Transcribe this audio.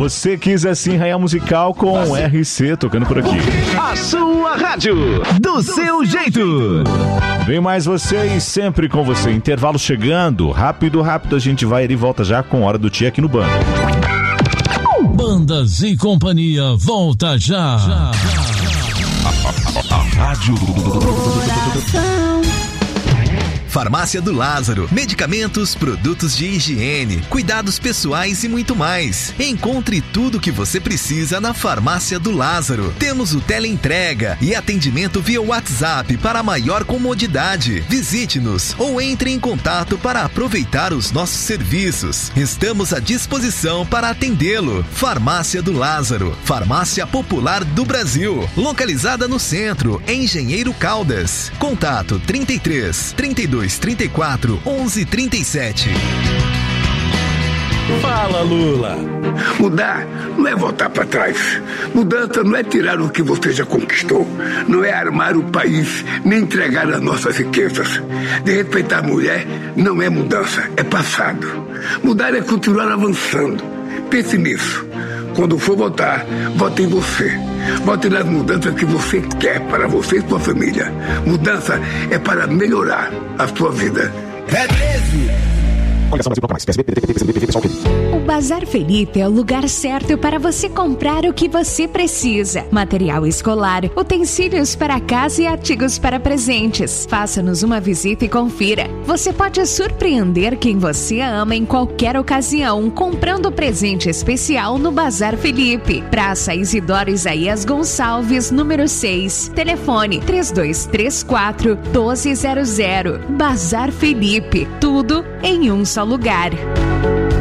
Você quis assim, Raia Musical com RC tocando por aqui. A sua rádio, do seu jeito. Vem mais você e sempre com você. Intervalo chegando. Rápido, a gente vai e volta já com Hora do Tia aqui no Banda. Bandas e Companhia, volta já. A rádio Farmácia do Lázaro. Medicamentos, produtos de higiene, cuidados pessoais e muito mais. Encontre tudo o que você precisa na Farmácia do Lázaro. Temos o teleentrega e atendimento via WhatsApp para maior comodidade. Visite-nos ou entre em contato para aproveitar os nossos serviços. Estamos à disposição para atendê-lo. Farmácia do Lázaro, farmácia popular do Brasil. Localizada no centro, em Engenheiro Caldas. Contato 33 32 34 11 37. Fala, Lula. Mudar não é voltar para trás. Mudança não é tirar o que você já conquistou. Não é armar o país, nem entregar as nossas riquezas. De respeitar a mulher não é mudança, é passado. Mudar é continuar avançando. Pense nisso. Quando for votar, vote em você. Vote nas mudanças que você quer para você e sua família. Mudança é para melhorar a sua vida. É 13! O Bazar Felipe é o lugar certo para você comprar o que você precisa. Material escolar, utensílios para casa e artigos para presentes. Faça-nos uma visita e confira. Você pode surpreender quem você ama em qualquer ocasião, comprando presente especial no Bazar Felipe. Praça Isidoro Isaías Gonçalves, número 6. Telefone 3234-1200. Bazar Felipe. Tudo em um só lugar.